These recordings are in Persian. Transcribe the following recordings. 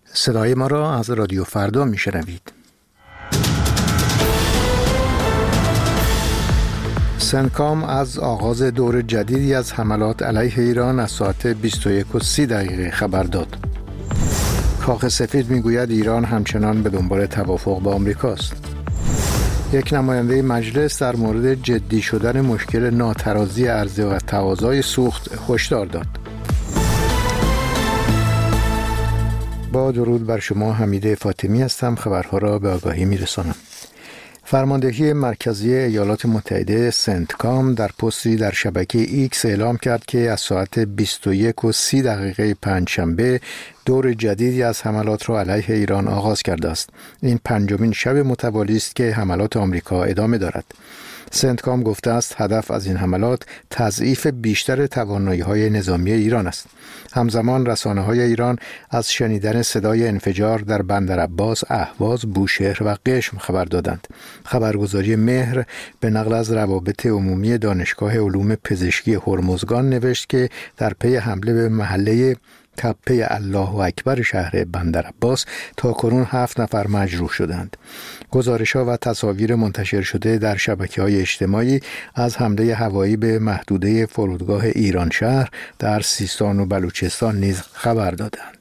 صدای ما را از رادیو فردا میشنوید. سنتکام از آغاز دور جدیدی از حملات علیه ایران از ساعت 21:30 خبر داد. کاخ سفید میگوید ایران همچنان به دنبال توافق با آمریکاست. یک نماینده مجلس در مورد جدی شدن مشکل ناترازی عرضه و تقاضای سوخت هشدار داد. با درود بر شما، حمید فاطمی هستم. خبرها را به آگاهی میرسانم. فرماندهی مرکزی ایالات متحده سنتکام در پستی در شبکه ایکس اعلام کرد که از ساعت 21:30 پنجشنبه دور جدیدی از حملات را علیه ایران آغاز کرده است. این پنجمین شب متوالی است که حملات آمریکا ادامه دارد. سنتکام گفته است هدف از این حملات تضعیف بیشتر توانایی‌های نظامی ایران است. همزمان رسانه‌های ایران از شنیدن صدای انفجار در بندرعباس، اهواز، بوشهر و قشم خبر دادند. خبرگزاری مهر به نقل از روابط عمومی دانشگاه علوم پزشکی هرمزگان نوشت که در پی حمله به محله تپه الله اکبر شهر بندرعباس تاکنون 7 نفر مجروح شدند. گزارش‌ها و تصاویر منتشر شده در شبکه‌های اجتماعی از حمله هوایی به محدوده فرودگاه ایران شهر در سیستان و بلوچستان نیز خبر دادند.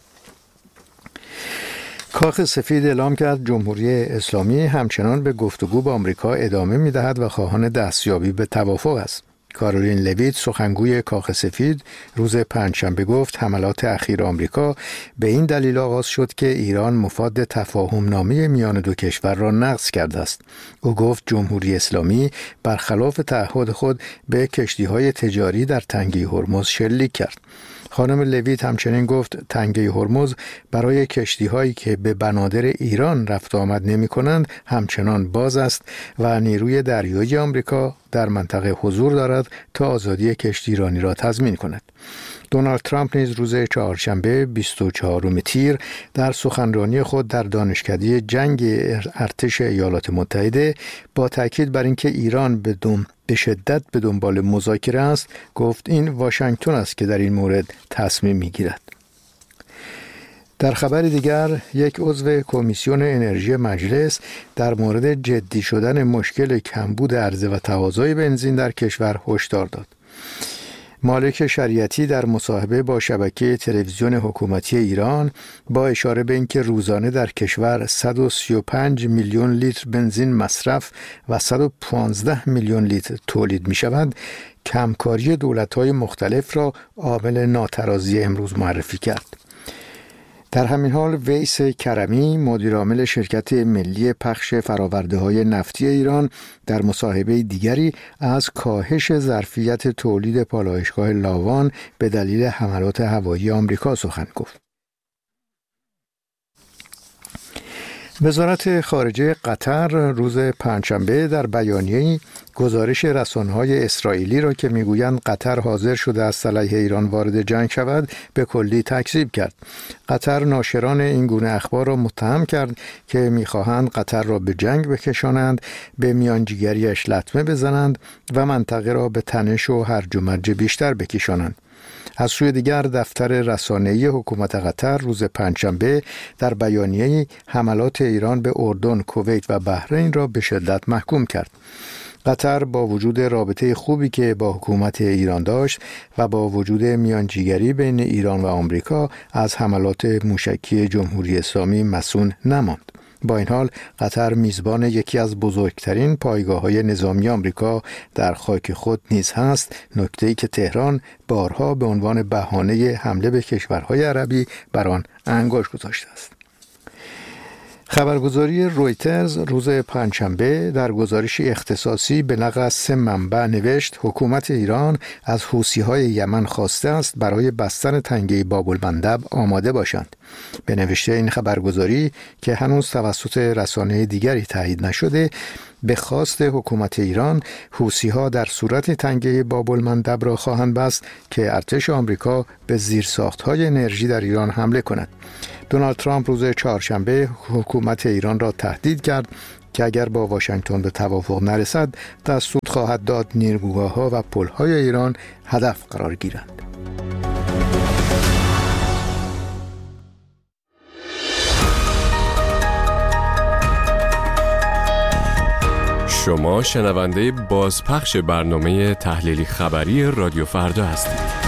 کاخ سفید اعلام کرد جمهوری اسلامی همچنان به گفتگو با آمریکا ادامه می‌دهد و خواهان دستیابی به توافق است. کارولین لویت، سخنگوی کاخ سفید، روز پنجشنبه گفت حملات اخیر آمریکا به این دلیل آغاز شد که ایران مفاد تفاهم نامه میان دو کشور را نقض کرده است. او گفت جمهوری اسلامی برخلاف تعهد خود به کشتی‌های تجاری در تنگه هرمز شلیک کرد. خانم لویت همچنین گفت تنگه هرمز برای کشتی‌هایی که به بنادر ایران رفت آمد نمی‌کنند همچنان باز است و نیروی دریایی آمریکا در منطقه حضور دارد تا آزادی کشتی ایرانی را تضمین کند. دونالد ترامپ نیز روز چهارشنبه 24 تیر در سخنرانی خود در دانشکده جنگ ارتش ایالات متحده با تاکید بر اینکه ایران به شدت به دنبال مذاکره است گفت این واشنگتن است که در این مورد تصمیم میگیرد. در خبر دیگر، یک عضو کمیسیون انرژی مجلس در مورد جدی شدن مشکل کمبود عرضه و تقاضای بنزین در کشور هشدار داد. مالک شریعتی در مصاحبه با شبکه تلویزیون حکومتی ایران با اشاره به اینکه روزانه در کشور 135 میلیون لیتر بنزین مصرف و 115 میلیون لیتر تولید می شود، کمکاری دولت‌های مختلف را عامل ناترازی امروز معرفی کرد. در همین حال ویس کرمی، مدیرعامل شرکت ملی پخش فرآورده‌های نفتی ایران، در مصاحبه دیگری از کاهش ظرفیت تولید پالایشگاه لاوان به دلیل حملات هوایی آمریکا سخن گفت. وزارت خارجه قطر روز پنجشنبه در بیانیه‌ای گزارش رسانه‌های اسرائیلی را که میگویند قطر حاضر شده است علیه ایران وارد جنگ شود به کلی تکذیب کرد. قطر ناشران این گونه اخبار را متهم کرد که می‌خواهند قطر را به جنگ بکشانند، به میانجیگریش لطمه بزنند و منطقه را به تنش و هرج و مرج بیشتر بکشانند. از سوی دیگر دفتر رسانه‌ای حکومت قطر روز پنجشنبه در بیانیه‌ای حملات ایران به اردن، کویت و بحرین را به شدت محکوم کرد. قطر با وجود رابطه خوبی که با حکومت ایران داشت و با وجود میانجیگری بین ایران و آمریکا از حملات موشکی جمهوری اسلامی مصون نماند. با این حال قطر میزبان یکی از بزرگترین پایگاه‌های نظامی آمریکا در خاک خود نیز هست، نکته‌ای که تهران بارها به عنوان بهانه حمله به کشورهای عربی بر آن انگشت گذاشته است. خبرگزاری رویترز روز پنجشنبه در گزارشی اختصاصی به نقل از 3 منبع نوشت حکومت ایران از حوثی‌های یمن خواسته است برای بستن تنگه باب‌المندب آماده باشند. به نوشته این خبرگزاری که هنوز توسط رسانه دیگری تایید نشده، به خواست حکومت ایران حوثی‌ها در صورت تنگه باب‌المندب را خواهند بست که ارتش آمریکا به زیرساخت‌های انرژی در ایران حمله کند. دونالد ترامپ روز چهارشنبه حکومت ایران را تهدید کرد که اگر با واشنگتن به توافق نرسد دستور خواهد داد نیروگاه‌ها و پل‌های ایران هدف قرار گیرند. شما شنونده بازپخش برنامه تحلیلی خبری رادیو فردا هستید.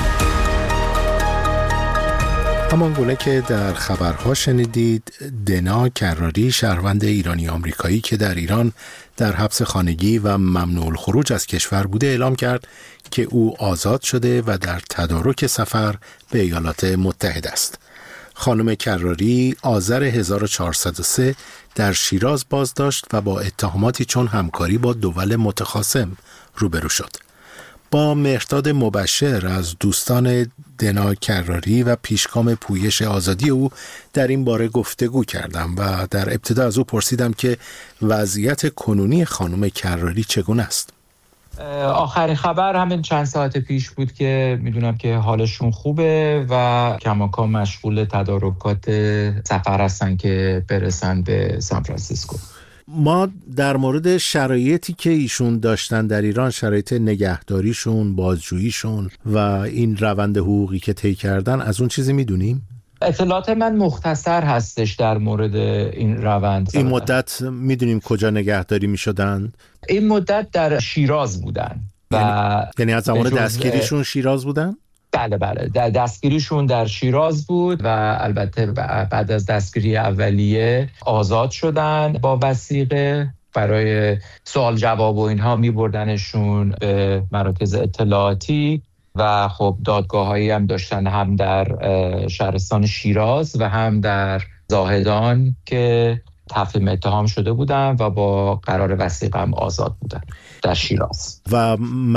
همان گونه که در خبرها شنیدید، دنا کراری، شهروند ایرانی آمریکایی که در ایران در حبس خانگی و ممنوع الخروج از کشور بوده، اعلام کرد که او آزاد شده و در تدارک سفر به ایالات متحده است. خانم کراری آذر 1403 در شیراز بازداشت و با اتهاماتی چون همکاری با دول متخاصم روبرو شد. با مهرداد مبشر از دوستان دنا کراری و پیشگام پویش آزادی او در این باره گفتگو کردم و در ابتدا از او پرسیدم که وضعیت کنونی خانم کراری چگونه است. آخرین خبر همین چند ساعت پیش بود که میدونم که حالشون خوبه و کماکان مشغول تدارکات سفر هستن که برسن به سان فرانسیسکو. ما در مورد شرایطی که ایشون داشتن در ایران، شرایط نگهداریشون، بازجوییشون و این روند حقوقی که طی کردن، از اون چیزی میدونیم؟ اطلاعات من مختصر هستش در مورد این روند. این مدت میدونیم کجا نگهداری میشدن؟ این مدت در شیراز بودن یعنی از زمان دستگیریشون شیراز بودن؟ بله دستگیریشون در شیراز بود و البته بعد از دستگیری اولیه آزاد شدن با وثیقه. برای سوال جواب و اینها میبردنشون به مراکز اطلاعاتی و خب دادگاه‌هایی هم داشتن، هم در شهرستان شیراز و هم در زاهدان که تفهیم اتهام شده بودن و با قرار وثیقه هم آزاد بودن در شیراز. و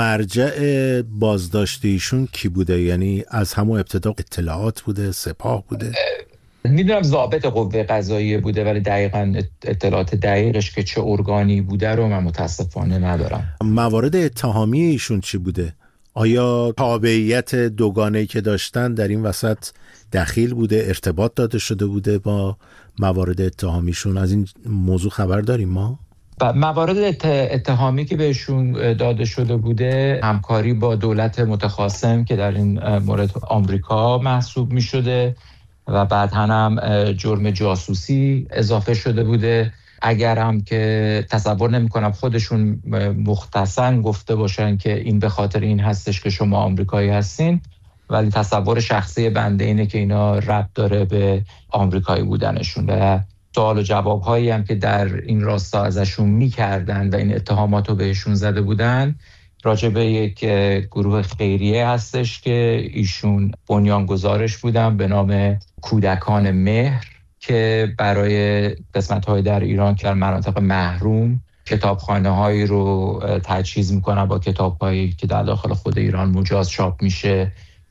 مرجع بازداشتیشون کی بوده؟ یعنی از همون ابتدا اطلاعات بوده، سپاه بوده؟ میدونم ضابط قوه قضاییه بوده، ولی دقیقاً اطلاعات دقیقش که چه ارگانی بوده رو من متاسفانه ندارم. موارد اتهامی ایشون چی بوده؟ آیا تابعیت دوگانه‌ای که داشتن در این وسط دخیل بوده؟ ارتباط داده شده بوده با موارد اتهامیشون؟ از این موضوع خبر داریم ما؟ موارد اتهامی که بهشون داده شده بوده، همکاری با دولت متخاصم که در این مورد آمریکا محسوب می شده و بعد هم جرم جاسوسی اضافه شده بوده. اگر هم که تصور نمی کنم خودشون مختصاً گفته باشن که این به خاطر این هستش که شما آمریکایی هستین، ولی تصور شخصی بنده اینه که اینا ربط داره به آمریکایی بودنشون. و سوال و جواب هایی هم که در این راستا ازشون میکردن و این اتهامات رو بهشون زده بودن راجع به یک گروه خیریه هستش که ایشون بنیانگذارش بودن به نام کودکان مهر، که برای قسمت‌های در ایران که در مناطق محروم کتابخانه‌هایی رو تجهیز میکنن با کتاب‌هایی که در داخل خود ایران مجاز چاپ میشه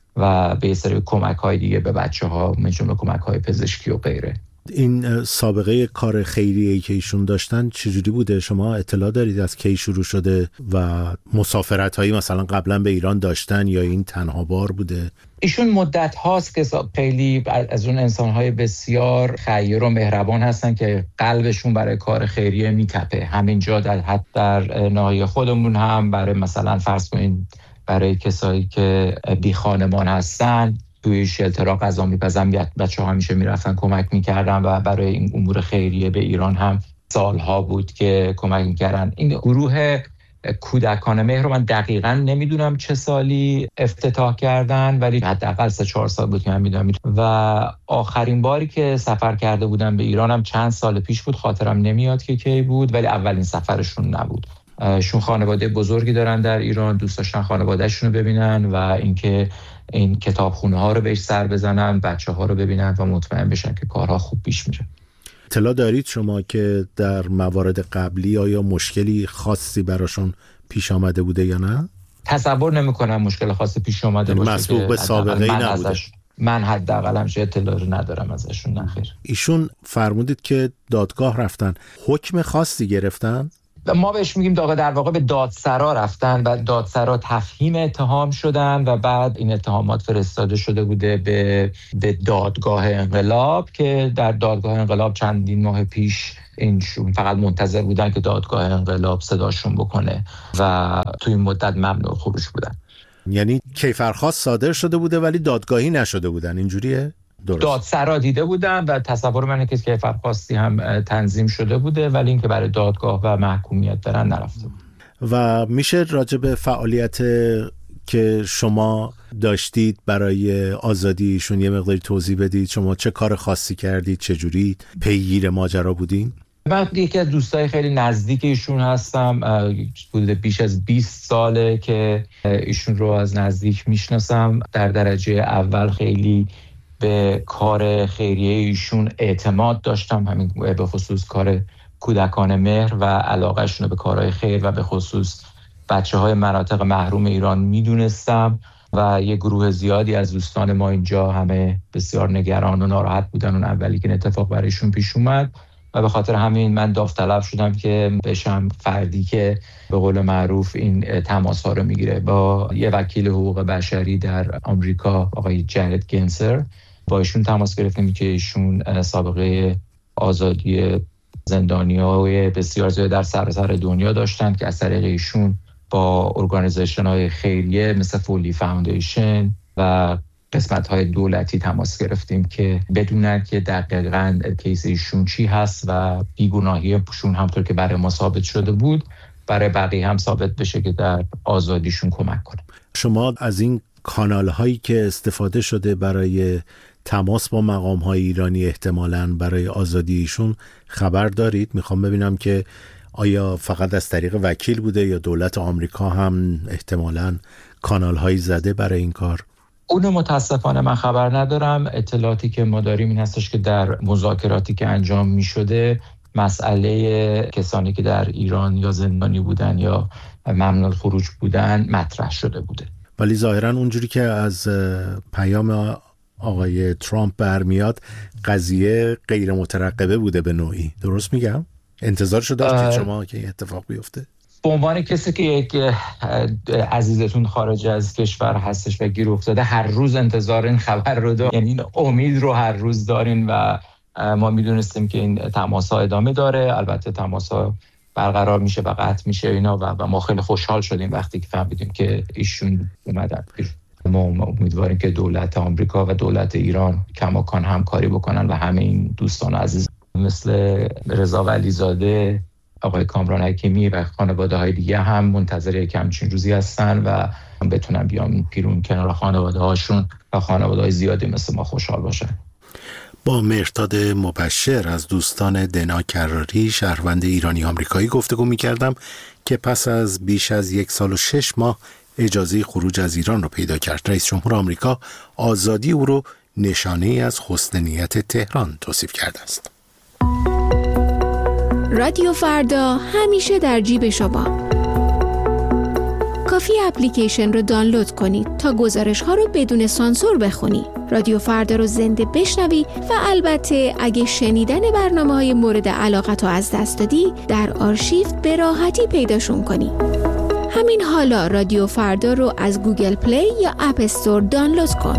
و به یه سری کمک‌های دیگه به بچه‌ها، مثل کمک‌های پزشکی و غیره. این سابقه کار خیریه‌ای که ایشون داشتن چجوری بوده؟ شما اطلاع دارید از کی شروع شده و مسافرت‌هایی مثلا قبلا به ایران داشتن یا این تنها بار بوده؟ ایشون مدت هاست که خیلی از اون انسان‌های بسیار خیر و مهربان هستن که قلبشون برای کار خیریه میتپه. همینجا در ناحیه خودمون هم برای مثلا فرض کنین برای کسایی که بی خانمان هستن توی شلترها غذا میپزن، بچه‌ها همیشه میرفتن کمک میکردن و برای این امور خیریه به ایران هم سالها بود که کمک میکردن. این گروه کودکان مهر رو من دقیقاً نمیدونم چه سالی افتتاح کردن، ولی حداقل 3-4 سال بود که من میدونم. و آخرین باری که سفر کرده بودن به ایران هم چند سال پیش بود، خاطرم نمیاد که کی بود، ولی اولین سفرشون نبود. شون خانواده بزرگی دارن در ایران، دوست داشتن خانواده‌شون رو ببینن و اینکه این کتابخونه ها رو بهش سر بزنن، بچه ها رو ببینن و مطمئن بشن که کارها خوب پیش میره. اطلاع دارید شما که در موارد قبلی آیا مشکلی خاصی براشون پیش آمده بوده یا نه؟ تصور نمی کنم مشکل خاصی پیش آمده باشه. مسبوق به سابقه ای نبوده. من حداقل همچه اطلاعی ندارم ازشون. نخیر. ایشون فرمودید که دادگاه رفتن، حکم خاصی گرفتن؟ ما بهش میگیم در واقع به دادسرا رفتن و دادسرا تفهیم اتهام شدن و بعد این اتهامات فرستاده شده بوده به دادگاه انقلاب، که در دادگاه انقلاب چندین ماه پیش اینشون فقط منتظر بودن که دادگاه انقلاب صداشون بکنه و تو این مدت ممنوع خروج بودن. یعنی کیفرخواست صادر شده بوده ولی دادگاهی نشده بودن، اینجوریه؟ دادسرا دیده بودم و تصور من که کیفرخواستی هم تنظیم شده بوده، ولی اینکه برای دادگاه و محکومیت برن نرفته بود. و میشه راجع به فعالیت که شما داشتید برای آزادی ایشون یه مقداری توضیح بدید؟ شما چه کار خاصی کردید؟ چجوری پیگیر ماجرا بودین؟ من یکی از دوستای خیلی نزدیک ایشون هستم. بوده بیش از 20 ساله که ایشون رو از نزدیک میشناسم. در درجه اول خیلی به کار خیریه ایشون اعتماد داشتم، همین به خصوص کار کودکان مهر و علاقهشون به کارهای خیر و به خصوص بچه‌های مناطق محروم ایران میدونستم و یه گروه زیادی از دوستان ما اینجا همه بسیار نگران و ناراحت بودن اون اولی که اتفاق برایشون پیش اومد و به خاطر همین من داوطلب شدم که بشم فردی که به قول معروف این تماس‌ها رو میگیره. با یه وکیل حقوق بشری در آمریکا آقای جرد گنسر با ایشون تماس گرفتیم که ایشون سابقه آزادی زندانی‌های بسیار زیاد در سراسر دنیا داشتن که از طریق ایشون با ارگانیزیشن‌های خیریه مثل فولی فاوندیشن و قسمت‌های دولتی تماس گرفتیم که بدونن که دقیقاً کیس ایشون چی هست و بیگناهیشون همطور که برای ما ثابت شده بود برای بقیه هم ثابت بشه که در آزادیشون کمک کنه. شما از این کانال‌هایی که استفاده شده برای تماس با مقام‌های ایرانی احتمالاً برای آزادی ایشون خبر دارید؟ میخوام ببینم که آیا فقط از طریق وکیل بوده یا دولت آمریکا هم احتمالاً کانال‌هایی زده برای این کار؟ اونو متاسفانه من خبر ندارم. اطلاعاتی که ما داریم این هستش که در مذاکراتی که انجام می شده مسئله کسانی که در ایران یا زندانی بودن یا ممنوع الخروج بودن مطرح شده بوده. ولی ظاهراً اونجوری که از پیام آقای ترامپ برمیاد قضیه غیر مترقبه بوده به نوعی. درست میگم؟ انتظارشو داشتید شما که این اتفاق بیفته؟ به عنوان کسی که یک عزیزتون خارج از کشور هستش و گیر افتاده هر روز انتظار این خبر رو دارین، یعنی این امید رو هر روز دارین و ما میدونستیم که این تماس‌ها ادامه داره. البته تماس‌ها برقرار میشه و قطع میشه اینا و ما خیلی خوشحال شدیم وقتی که فهمیدیم که ایشون اومدن. ما امیدواریم که دولت آمریکا و دولت ایران کماکان همکاری بکنن و همه این دوستان عزیز مثل رضا ولیزاده، آقای کامران حکیمی و خانواده های دیگه هم منتظر یک همچین روزی هستن و بتونن بیان پیرون کنار خانواده هاشون و خانواده های زیادی مثل ما خوشحال باشن. با مهرداد مبشر از دوستان دنا کراری شهروند ایرانی آمریکایی گفتگو می‌کردم که پس از بیش از 1 سال و 6 ماه اجازه خروج از ایران رو پیدا کرد. رئیس جمهور آمریکا آزادی او رو نشانه‌ای از حسن نیت تهران توصیف کرده است. رادیو فردا همیشه در جیب شما. کافی اپلیکیشن رو دانلود کنید تا گزارش‌ها رو بدون سانسور بخونی. رادیو فردا رو زنده بشنوی و البته اگه شنیدن برنامه‌های مورد علاقت رو از دست دادی در آرشیو به راحتی پیداشون کنی. همین حالا رادیو فردا رو از گوگل پلی یا اپ استور دانلود کن.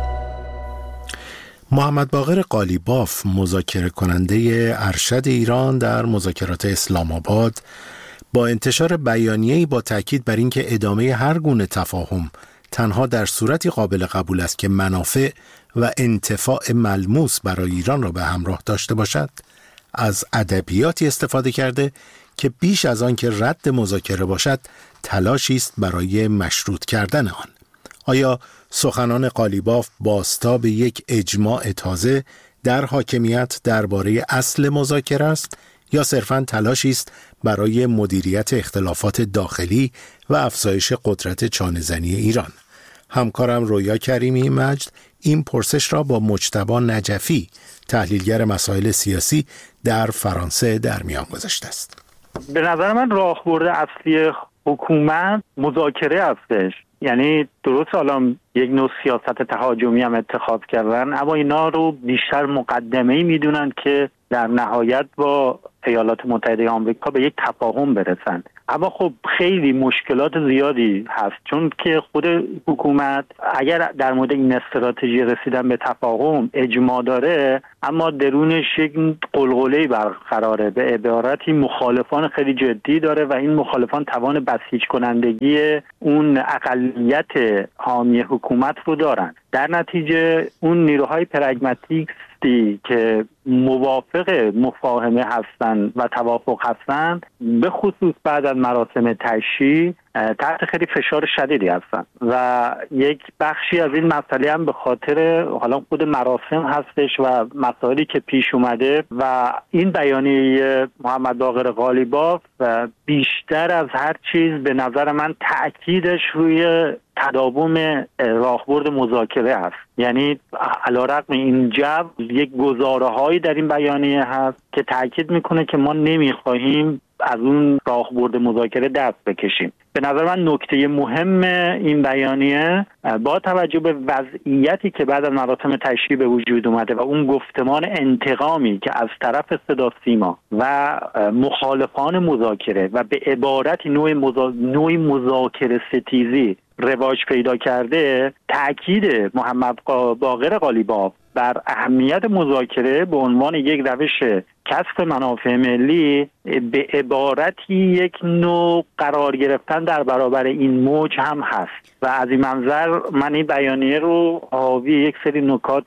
محمد باقر قالیباف مذاکره کننده ارشد ایران در مذاکرات اسلام آباد با انتشار بیانیه‌ای با تاکید بر اینکه ادامه هر گونه تفاهم تنها در صورتی قابل قبول است که منافع و انتفاع ملموس برای ایران را به همراه داشته باشد، از ادبیاتی استفاده کرده که بیش از آن که رد مذاکره باشد تلاشی است برای مشروط کردن آن. آیا سخنان قالیباف بازتاب یک اجماع تازه در حاکمیت درباره اصل مذاکره است یا صرفاً تلاشی است برای مدیریت اختلافات داخلی و افزایش قدرت چانه‌زنی ایران؟ همکارم رویا کریمی مجد این پرسش را با مجتبی نجفی تحلیلگر مسائل سیاسی در فرانسه در میان گذاشته است. به نظر من راهبرد اصلی حکومت مذاکره هستش. یعنی درست الان یک نوع سیاست تهاجمی هم اتخاذ کردن، اما اینا رو بیشتر مقدمه‌ای میدونن که در نهایت با ایالات متحده آمریکا به یک تفاهم برسن. اما خب خیلی مشکلات زیادی هست، چون که خود حکومت اگر در مورد این استراتژی رسیدن به تفاهم اجماع داره، اما درونش یک قلقله‌ای برقراره، به عبارتی مخالفان خیلی جدی داره و این مخالفان توان بسیج کنندگی اون اقلیت حامی حکومت رو دارن. در نتیجه اون نیروهای پراگماتیستی که موافق مفاهمه هستن و توافق هستن، به خصوص بعد از مراسم تشییع تحت خیلی فشار شدیدی هستن و یک بخشی از این مسئله هم به خاطر حالا خود مراسم هستش و مسائلی که پیش اومده و این بیانیه محمد باقر قالیباف بیشتر از هر چیز به نظر من تأکیدش روی تداوم راهبرد مذاکره هست. یعنی علیرغم این جو یک گزاره‌هایی در این بیانیه هست که تأکید میکنه که ما نمیخواهیم از اون راهبرد مذاکره دست بکشیم. به نظر من نکته مهم این بیانیه با توجه به وضعیتی که بعد از مراسم تشییع به وجود اومده و اون گفتمان انتقامی که از طرف صداوسیما و مخالفان مذاکره و به عبارتی نوعی مذاکره ستیزی رواج پیدا کرده، تأکید محمد باقر قالیباف بر اهمیت مذاکره به عنوان یک روش کسب منافع ملی به عبارتی یک نوع قرار گرفتن در برابر این موج هم هست و از این منظر من این بیانیه رو حاوی یک سری نکات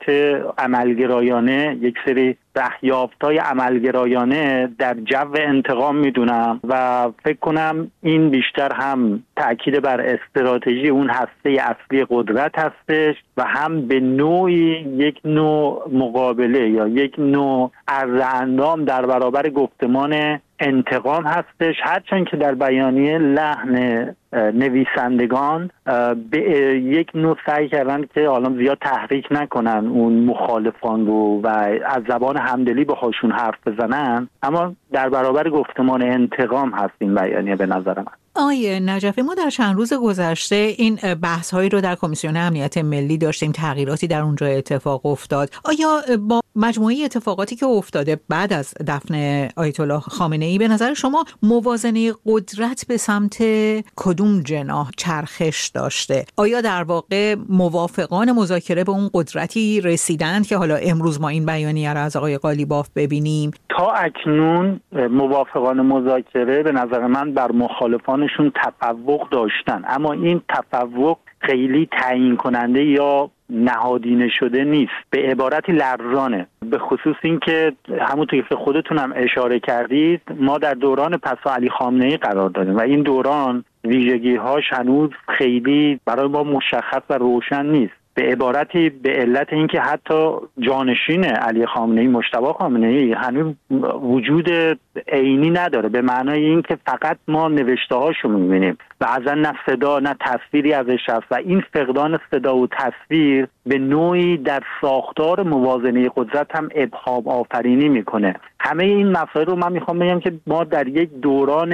عملگرایانه، یک سری دریافت‌های عملگرایانه در جو انتقام میدونم و فکر کنم این بیشتر هم تأکید بر استراتژی اون هسته اصلی قدرت هستش و هم به نوعی یک نوع مقابله یا یک نوع عرض‌اندام در برابر گفتمان انتقام هستش، هرچند که در بیانیه لحن نویسندگان به یک نوع سعی کردن که حالا زیاد تحریک نکنن اون مخالفان رو و از زبان همدلی باهاشون حرف بزنن، اما در برابر گفتمان انتقام هست این بیانیه به نظر من. آقای نجفی، ما در چند روز گذشته این بحث‌هایی رو در کمیسیون امنیت ملی داشتیم، تغییراتی در اونجا اتفاق افتاد. آیا با مجموعه اتفاقاتی که افتاده بعد از دفن آیت الله خامنه‌ای به نظر شما موازنه قدرت به سمت کدوم جناح چرخش داشته؟ آیا در واقع موافقان مذاکره به اون قدرتی رسیدند که حالا امروز ما این بیانیه را از آقای قالیباف ببینیم؟ تا اکنون موافقان مذاکره به نظر من بر مخالفانشون تفوق داشتن، اما این تفوق خیلی تعیین کننده یا نهادینه شده نیست، به عبارتی لرزانه. به خصوص این که همونطور که خودتون هم اشاره کردید ما در دوران پسا علی خامنه‌ای قرار داریم و این دوران ویژگی‌هاش هنوز خیلی برای ما مشخص و روشن نیست. به عبارتی به علت اینکه حتی جانشین علی خامنه‌ای مجتبی خامنه‌ای هنوز وجود عینی نداره، به معنای اینکه فقط ما نوشته‌هاشو می‌بینیم و اصلا نه صدا نه تصویری ازش هست و این فقدان صدا و تصویر به نوعی در ساختار موازنه قدرت هم ابهام آفرینی میکنه. همه این مسائل رو من میخوام بگم که ما در یک دوران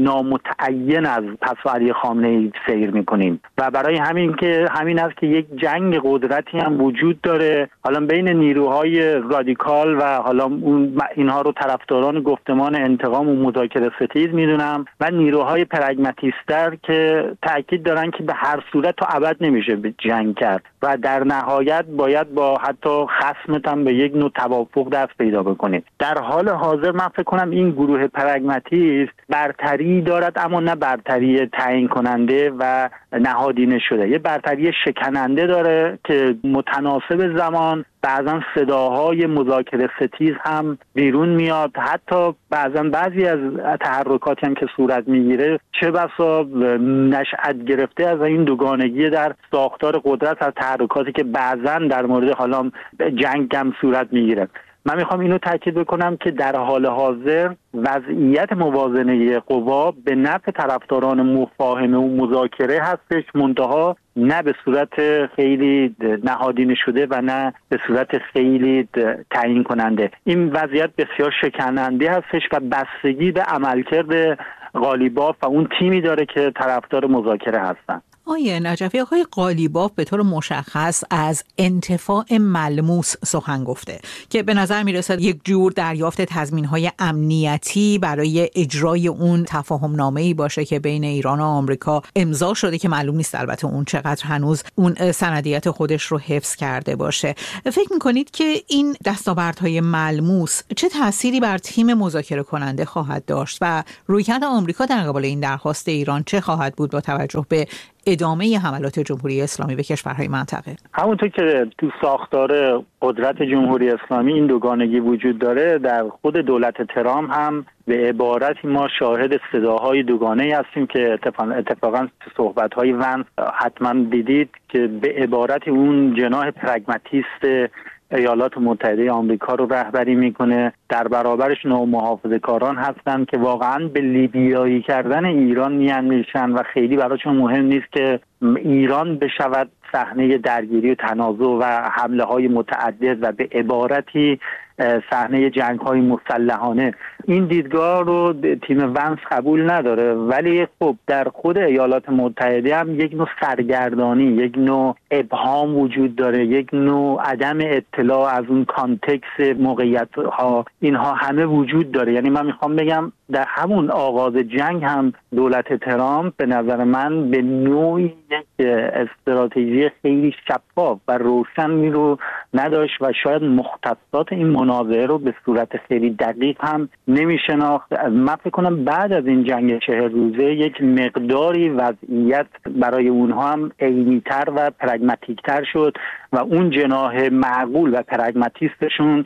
نامتعین از پس علی خامنه‌ای سیر میکنیم و برای همین است که یک جنگ قدرتی هم وجود داره، حالا بین نیروهای رادیکال و حالا اینها رو طرفداران گفتمان انتقام و مذاکره ستیز میدونم و نیروهای پراگماتیستر که تأکید دارن که به هر صورت تا ابد نمیشه به جنگ کرد و در نهایت باید با حتی خصمت هم به یک نوع توافق دست پیدا بکنید. در حال حاضر من فکر کنم این گروه پراگماتیست برتری دارد، اما نه برتری تعیین کننده و نهادینه شده، یه برتری شکننده داره که متناسب زمان بعضا صداهای مذاکره ستیز هم بیرون میاد، حتی بعضا بعضی از تحرکاتی هم که صورت میگیره چه بسا نشأت گرفته از این دوگانگی در ساختار قدرت، از تحرکاتی که بعضا در مورد حالا جنگ هم صورت میگیره. من میخوام اینو تاکید بکنم که در حال حاضر وضعیت موازنه قوا به نفع طرفداران مفاهمه و مذاکره هستش، منتها نه به صورت خیلی نهادینه شده و نه به صورت خیلی تعیین کننده. این وضعیت بسیار شکننده هستش و بستگی به عملکرد قالیباف و اون تیمی داره که طرفدار مذاکره هستن. آقای نجفی، آقای قالیباف به طور مشخص از انتفاع ملموس سخن گفته که به نظر میرسد یک جور دریافت تضمین‌های امنیتی برای اجرای اون تفاهم نامه‌ای باشه که بین ایران و آمریکا امضا شده که معلوم نیست البته اون چقدر هنوز اون سندیت خودش رو حفظ کرده باشه. فکر می‌کنید که این دستاوردهای ملموس چه تأثیری بر تیم مذاکره کننده خواهد داشت و رویکرد آمریکا در قبال این درخواست ایران چه خواهد بود با توجه به ادامه حملات جمهوری اسلامی به کشورهای منطقه؟ همونطور که تو ساختار قدرت جمهوری اسلامی این دوگانگی وجود داره، در خود دولت ترامپ هم به عبارتی ما شاهد صداهای دوگانه‌ای هستیم که اتفاقا صحبت‌های ونس حتما دیدید که به عبارتی اون جناح پرگماتیست ایالات متحده آمریکا رو رهبری میکنه، در برابرش نومحافظه‌کاران هستن که واقعا به لیبیایی کردن ایران میاندیشن و خیلی براشون مهم نیست که ایران بشود صحنه درگیری و تنازع و حمله های متعدد و به عبارتی صحنه جنگ های مسلحانه. این دیدگاه رو تیم ونس قبول نداره، ولی خب در خود ایالات متحده هم یک نوع سرگردانی، یک نوع ابهام وجود داره، یک نوع عدم اطلاع از اون کانتکست موقعیت ها، اینها همه وجود داره. یعنی من میخوام بگم در همون آغاز جنگ هم دولت ترامپ به نظر من به نوعی یک استراتژی خیلی شفاف و روشنی رو نداشت و شاید مختصات این مناظره رو به صورت خیلی دقیق هم نمیشناخت. من فکر کنم بعد از این جنگ 40 روزه یک مقداری وضعیت برای اونها هم عینی‌تر و پرگماتیک‌تر شد و اون جناح معقول و پرگماتیستشون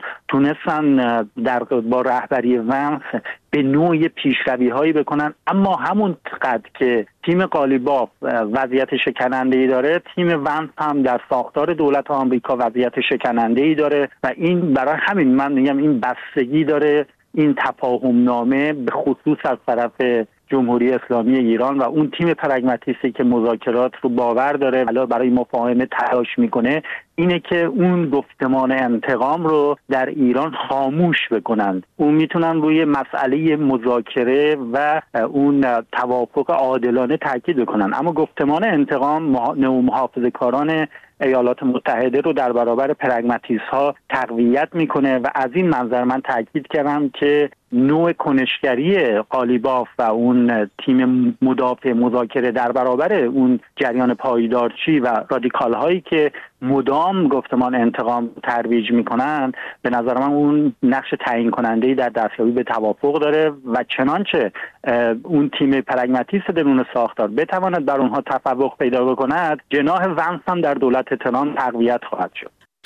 تونستن با رهبری ونس به نوعی پیشروی‌هایی بکنن. اما همون قدر که تیم قالیباف وضعیت شکننده‌ای داره، تیم ونس هم در ساختار دولت آمریکا وضعیت شکننده‌ای داره و این برای همین من میگم این بستگی داره این تفاهم نامه به خصوص از طرف جمهوری اسلامی ایران و اون تیم پرگماتیستی که مذاکرات رو باور داره علاوه برای مفاهمه تلاش میکنه، اینه که اون گفتمان انتقام رو در ایران خاموش بکنند. اون میتونن روی مسئله مذاکره و اون توافق عادلانه تاکید بکنن، اما گفتمان انتقام نومحافظه‌کاران ایالات متحده رو در برابر پرگماتیست ها تقویت میکنه و از این منظر من تاکید کردم که نوع کنشگری قالیباف و اون تیم مدافع مذاکره در برابر اون جریان پایدارچی و رادیکال هایی که مدام گفتمان انتقام ترویج میکنن، به نظر من اون نقش تعیین کننده‌ای در دستیابی به توافق داره و چنانچه اون تیم پرگماتیست درون ساختار بتواند بر اونها تفوق پیدا بکند، جناح ونس هم در دولت ترامپ تقویت خواهد شد.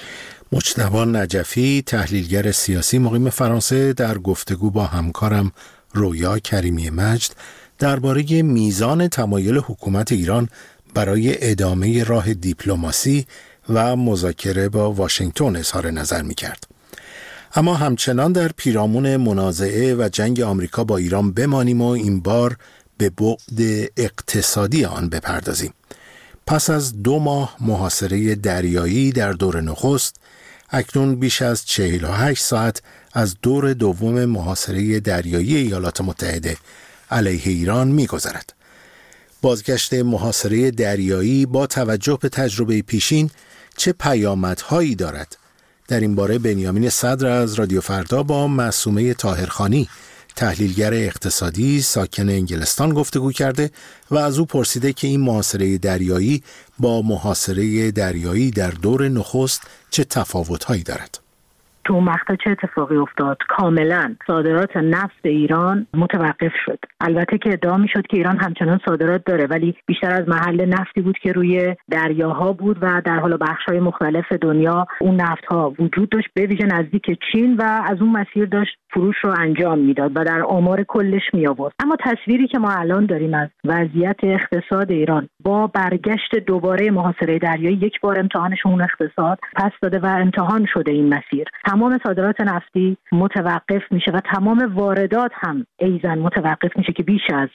مجتبی نجفی، تحلیلگر سیاسی مقیم فرانسه، در گفتگو با همکارم رویا کریمی مجد درباره میزان تمایل حکومت ایران برای ادامه راه دیپلماسی و مذاکره با واشنگتن اظهار نظر می‌کرد. اما همچنان در پیرامون منازعه و جنگ آمریکا با ایران بمانیم و این بار به بعد اقتصادی آن بپردازیم. پس از 2 ماه محاصره دریایی در دور نخست، اکنون بیش از 48 ساعت از دور دوم محاصره دریایی ایالات متحده علیه ایران می‌گذرد. بازگشت محاصره دریایی با توجه به تجربه پیشین چه پیامدهایی دارد؟ در این باره بنیامین صدر از رادیو فردا با معصومه طاهرخانی، تحلیلگر اقتصادی ساکن انگلستان، گفتگو کرده و از او پرسیده که این محاصره دریایی با محاصره دریایی در دور نخست چه تفاوت‌هایی دارد. تو مقطع چه اتفاقی افتاد؟ کاملا صادرات نفت ایران متوقف شد. البته که ادعا میشد که ایران همچنان صادرات داره، ولی بیشتر از محل نفتی بود که روی دریاها بود و در حال بخش‌های مختلف دنیا اون نفت‌ها وجود داشت، به ویژه نزدیک چین، و از اون مسیر داشت فروش رو انجام میداد و در آمار کلش می آورد. اما تصویری که ما الان داریم از وضعیت اقتصاد ایران با برگشت دوباره محاصره دریایی، یک بار امتحانش اون اقتصاد پس داده و امتحان شده این مسیر. تمام صادرات نفتی متوقف میشه و تمام واردات هم ایزن متوقف میشه که بیش از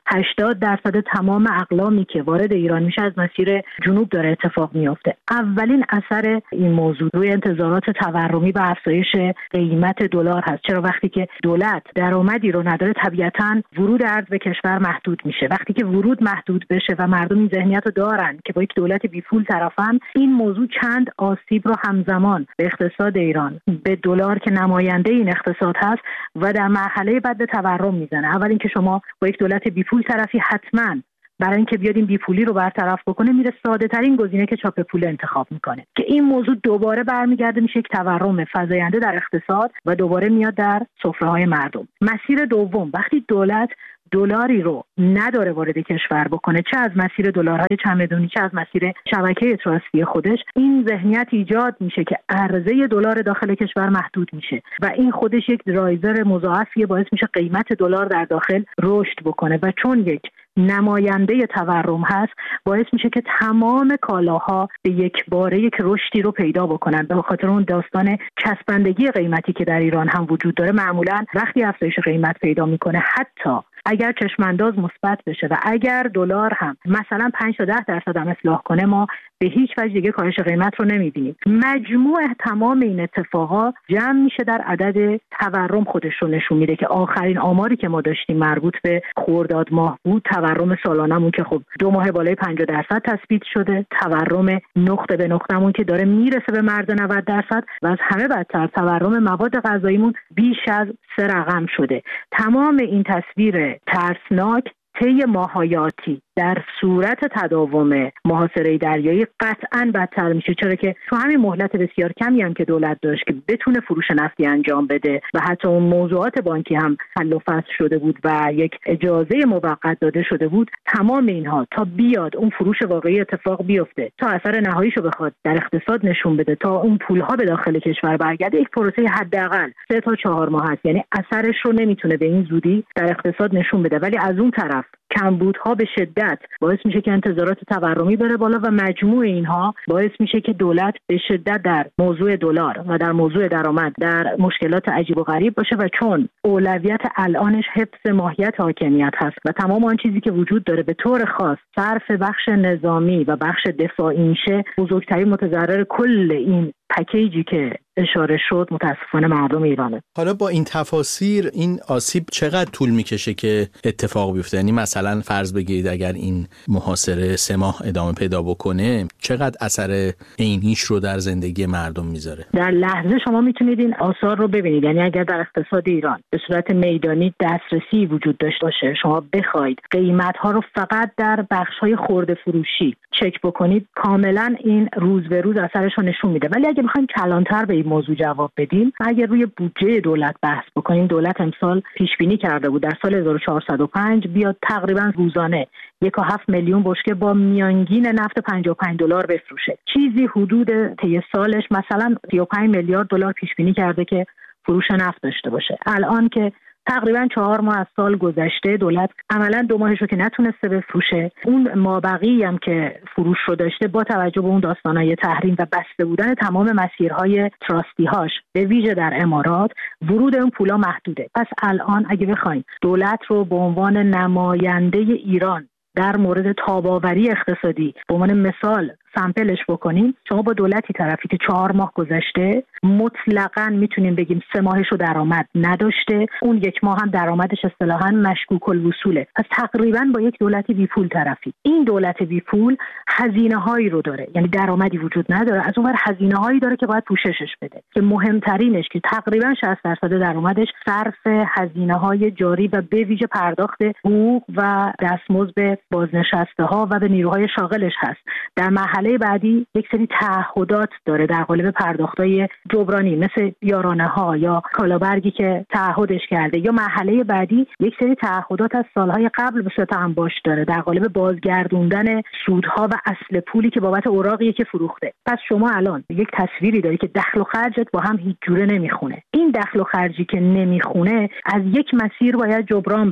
80% تمام اقلامی که وارد ایران میشه از مسیر جنوب داره اتفاق میفته. اولین اثر این موضوع روی انتظارات تورمی و افزایش قیمت دلار هست. چرا وقتی که دولت درآمدی رو نداره طبیعتاً ورود ارز به کشور محدود میشه. وقتی که ورود محدود بشه و مردم این ذهنیت رو دارن که با یک دولت بیپول طرفن، این موضوع چند آسیب رو همزمان به اقتصاد ایران، به دلار که نماینده این اقتصاد هست و در مرحله بعد به تورم میزنه. اول اینکه شما با یک دولت بیپول طرفی، حتما برای اینکه بیاد این بیپولی رو برطرف بکنه میره ساده ترین گزینه که چاپ پول انتخاب میکنه که این موضوع دوباره برمیگرده میشه یک تورم فزاینده در اقتصاد و دوباره میاد در سفره‌های مردم. مسیر دوم، وقتی دولت دلاری رو نداره وارد کشور بکنه، چه از مسیر دلارهای چمدونی چه از مسیر شبکه تراستی خودش، این ذهنیت ایجاد میشه که عرضه دلار داخل کشور محدود میشه و این خودش یک درایور مضاعفی باعث میشه قیمت دلار در داخل رشد بکنه و چون یک نماینده تورم هست باعث میشه که تمام کالاها به یک باره یک رشدی رو پیدا بکنن. به خاطر اون داستان چسبندگی قیمتی که در ایران هم وجود داره، معمولا وقتی افزایش قیمت پیدا میکنه، حتی اگر چشمانداز مثبت بشه و اگر دلار هم مثلا 5 تا 10% هم اصلاح کنه، ما به هیچ وجه دیگه کاهش قیمت رو نمیبینیم. مجموع تمام این اتفاقات جمع میشه در عدد تورم خودش رو نشون میده که آخرین آماری که ما داشتیم مربوط به خرداد ماه بود. تورم سالانمون که خب 2 ماه بالای 50% تثبیت شده، تورم نقطه به نقطه‌مون که داره میرسه به مرز 90% و از همه بدتر تورم مواد غذاییمون بیش از 3 رقم شده. تمام این تصویر ترسناک طی ماه‌های آتی در صورت تداوم محاصره دریایی قطعاً بدتر میشه، چرا که تو همین مهلت بسیار کمی هم که دولت داشت که بتونه فروش نفتی انجام بده و حتی اون موضوعات بانکی هم حل و فصل شده بود و یک اجازه موقت داده شده بود، تمام اینها تا بیاد اون فروش واقعی اتفاق بیفته، تا اثر نهاییشو بخواد در اقتصاد نشون بده، تا اون پولها به داخل کشور برگرده، یک پروسه حداقل 3 تا 4 ماه هست. یعنی اثرش رو نمیتونه به این زودی در اقتصاد نشون بده. ولی از اون طرف کمبودها به شدت باعث میشه که انتظارات تورمی بره بالا و مجموع اینها باعث میشه که دولت به شدت در موضوع دلار و در موضوع درآمد در مشکلات عجیب و غریب باشه و چون اولویت الانش حفظ ماهیت حاکمیت هست و تمام آن چیزی که وجود داره به طور خاص صرف بخش نظامی و بخش دفاعی میشه، بزرگترین متضرر کل این پکیجی که اشاره شد متاسفانه مردم ایرانه. حالا با این تفاسیر این آسیب چقدر طول میکشه که اتفاق بیفته؟ یعنی مثلا فرض بگیرید اگر این محاصره 3 ماه ادامه پیدا بکنه، چقدر اثر عینیش رو در زندگی مردم میذاره؟ در لحظه شما میتونید این آثار رو ببینید. یعنی اگر در اقتصاد ایران به صورت میدانی دسترسی وجود داشته باشه، شما بخواید قیمت‌ها رو فقط در بخش‌های خرده فروشی چک بکنید، کاملا این روز به روز اثرش رو نشون میده. ولی اگه بخوایم کلانتر به این موضوع جواب بدیم، اگر روی بودجه دولت بحث بکنیم، دولت امسال پیش بینی کرده بود در سال 1405 بیاد تقریبا روزانه 1.7 میلیون بشکه با میانگین نفت $55 بفروشه. چیزی حدود طی سالش مثلا 35 میلیارد دلار پیش بینی کرده که فروش نفت داشته باشه. الان که تقریبا 4 ماه از سال گذشته، دولت عملا 2 ماهش رو که نتونسته بفروشه، اون مابقی هم که فروش رو داشته با توجه به اون داستانای تحریم و بسته بودن تمام مسیرهای تراستی هاش به ویژه در امارات، ورود اون پولا محدوده. پس الان اگه بخوایم دولت رو به عنوان نماینده ایران در مورد تاب‌آوری اقتصادی به عنوان مثال سامپلش بکنیم، شما با دولتی طرفی که 4 ماه گذشته مطلقاً میتونیم بگیم 3 ماهش رو درآمد نداشته، اون 1 ماه هم درآمدش اصطلاحاً مشکوک الوصوله. پس تقریباً با یک دولت بیپول طرفی. این دولت بیپول هزینه‌هایی رو داره، یعنی درآمدی وجود نداره، از اونور هزینه‌هایی داره که باید پوششش بده، که مهمترینش که تقریباً 60% درآمدش صرف هزینه‌های جاری و به ویژه پرداخت حقوق و دستمزد به بازنشسته‌ها و به نیروهای شاغلش هست. در مرحله بعدی یک سری تعهدات داره در قالب پرداخت‌های جبرانی مثل یارانه‌ها یا کالابرگی که تعهدش کرده، یا مرحله بعدی یک سری تعهدات از سالهای قبل به صورت انباش داره در قالب بازگردوندن سودها و اصل پولی که بابت اوراقی که فروخته. پس شما الان یک تصویری داری که دخل و خرجت با هم هیچ جوره نمیخونه. این دخل و خرجی که نمیخونه از یک مسیر باید جبران بشه.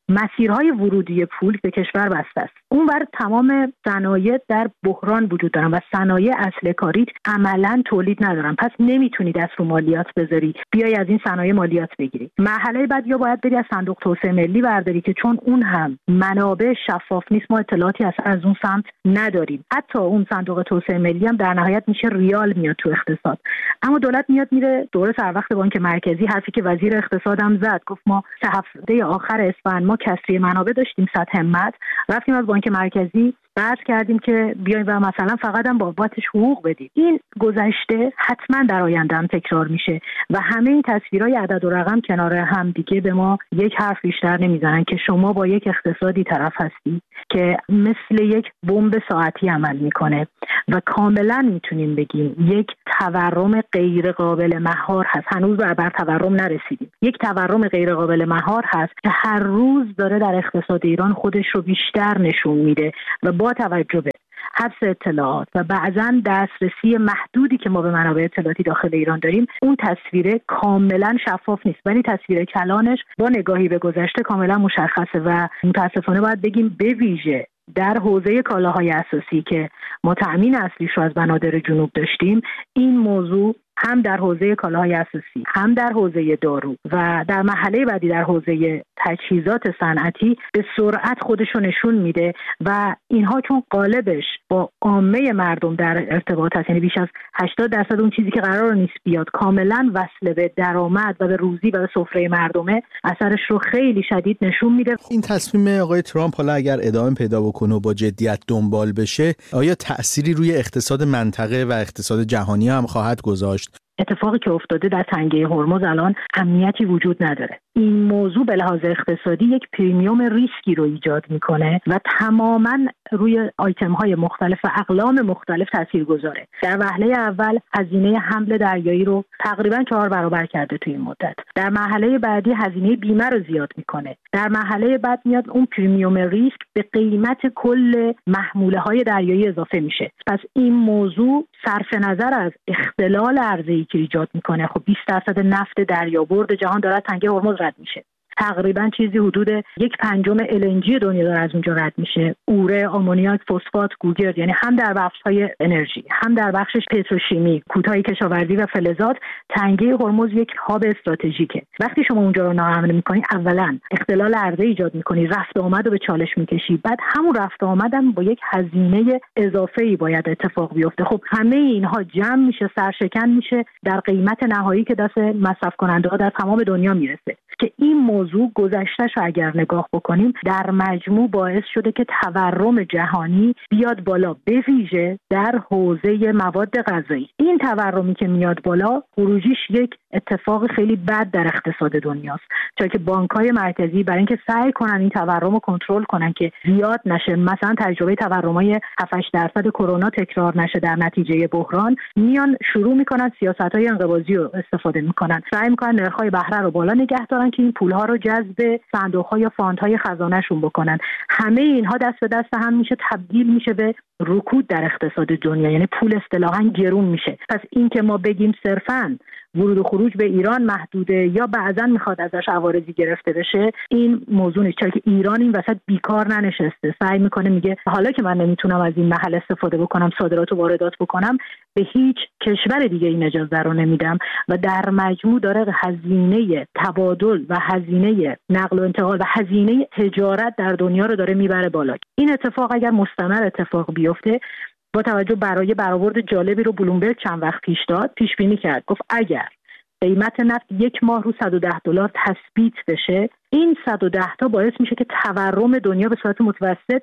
مسیرهای ورودی پول به کشور بسته است. اونور تمام صنایع در بحران وجود دارن و صنایع اصل کاری عملاً تولید ندارن، پس نمیتونی دست رو مالیات بذاری بیای از این صنایع مالیات بگیری. مرحله بعد یا باید بری از صندوق توسعه ملی برداری که چون اون هم منابع شفاف نیست، ما اطلاعاتی از اون سمت نداریم. حتی اون صندوق توسعه ملی هم در نهایت میشه ریال میاد تو اقتصاد. اما دولت میاد میره دوره سر وقت بانک مرکزی، حرفی که وزیر اقتصادم زد، گفت ما 3 هفته آخر اسفند ما کسری منابع داشتیم 100 همت، رفتیم از بانک مرکزی قرض کردیم که بیایم و مثلا فقط هم بابتش حقوق بدیم. این گذشته حتما در آینده هم تکرار میشه و همه این تصویرهای عدد و رقم کنار هم دیگه به ما یک حرف بیشتر نمیزنن که شما با یک اقتصادی طرف هستی که مثل یک بمب ساعتی عمل میکنه و کاملا میتونیم بگیم یک تورم غیر قابل مهار هست. هنوز بر تورم نرسیدیم. یک تورم غیر قابل مهار هست که هر روز داره در اقتصاد ایران خودش رو بیشتر نشون میده و با توجه به حبس اطلاعات و بعضاً دسترسی محدودی که ما به منابع اطلاعاتی داخل ایران داریم، اون تصویر کاملا شفاف نیست، ولی تصویر کلانش با نگاهی به گذشته کاملا مشخصه و متاسفانه باید بگیم به ویژه در حوزه کالاهای اساسی که ما تأمین اصلیش رو از بنادر جنوب داشتیم، این موضوع هم در حوزه کالاهای اساسی، هم در حوزه دارو و در مرحله بعدی در حوزه تجهیزات صنعتی به سرعت خودش رو نشون میده و اینها چون قالبش با عامه مردم در ارتباط هست، یعنی بیش از 80% اون چیزی که قرار نیست بیاد کاملا وصل به درآمد و به روزی و به سفره مردمه، اثرش رو خیلی شدید نشون میده. این تصمیم آقای ترامپ حالا اگر ادامه پیدا بکنه و با جدیت دنبال بشه، آیا تأثیری روی اقتصاد منطقه و اقتصاد جهانی هم خواهد گذاشت؟ اتفاقی که افتاده در تنگه هرمز الان امنیتی وجود نداره. این موضوع به لحاظ اقتصادی یک پریمیوم ریسکی رو ایجاد میکنه و تماما روی آیتم های مختلف و اقلام مختلف تاثیر گذاره. در وهله اول هزینه حمل دریایی رو تقریبا 4 برابر کرده توی این مدت. در مرحله بعدی هزینه بیمه رو زیاد میکنه. در مرحله بعد میاد اون پریمیوم ریسک به قیمت کل محموله های دریایی اضافه میشه. پس این موضوع صرف نظر از اختلال عرضه‌ای که ایجاد میکنه، خب 20% نفت دریابرد جهان داره تنگه هرمز رد میشه. تقریبا چیزی حدود 1/5 LNG دنیا داره از اونجا رد میشه. اوره، آمونیاک، فسفات، گوگرد، یعنی هم در بخش‌های انرژی، هم در بخش پتروشیمی، کوتاه کشاورزی و فلزات، تنگه هرمز یک هاب استراتژیکه. وقتی شما اونجا رو ناامن می‌کنی، اولا اختلال عرضه ایجاد می‌کنی، رفت و آمد رو به چالش می‌کشی، بعد همون رفت و آمد هم با یک هزینه اضافه‌ای باید اتفاق بیفته. خب همه اینها جمع میشه، سرشکن میشه در قیمت نهایی که دست مصرف کننده‌ها در تمام دنیا میرسه که این موضوع گذشته‌ش رو اگر نگاه بکنیم در مجموع باعث شده که تورم جهانی بیاد بالا، به ویژه در حوزه مواد غذایی. این تورمی که میاد بالا خروجیش یک اتفاق خیلی بد در اقتصاد دنیاست، چون که بانک‌های مرکزی برای اینکه سعی کنن این تورم رو کنترل کنن که زیاد نشه، مثلا تجربه تورم‌های 7-8% کرونا تکرار نشه در نتیجه بحران، میان شروع میکنن سیاست‌های انقباضی رو استفاده میکنن، سعی میکنن نرخ‌های بهره رو بالا نگه دارن که این پول‌ها رو جذب صندوق‌ها یا فاندهای خزانه‌شون بکنن. همه اینها دست به دست هم میشه، تبدیل میشه به رکود در اقتصاد دنیا، یعنی پول اصطلاحاً گرون میشه. پس این که ما بگیم صرفاً ورود و خروج به ایران محدوده یا بعضاً میخواد ازش عوارضی گرفته بشه، این موضوع نیست، چون که ایران این وسط بیکار ننشسته، سعی میکنه میگه حالا که من نمیتونم از این محل استفاده بکنم، صادرات و واردات بکنم، به هیچ کشور دیگه این اجازه رو نمیدم و در مجموع داره هزینه تبادل و هزینه نقل و انتقال و هزینه تجارت در دنیا رو داره میبره بالا. این اتفاق اگر مستمر اتفاق بیفته، با توجه برای برآورد جالبی رو بلومبرگ چند وقت پیش داد، پیش بینی کرد، گفت اگر قیمت نفت 1 ماه رو $110 تثبیت بشه، این 110 تا باعث میشه که تورم دنیا به صورت متوسط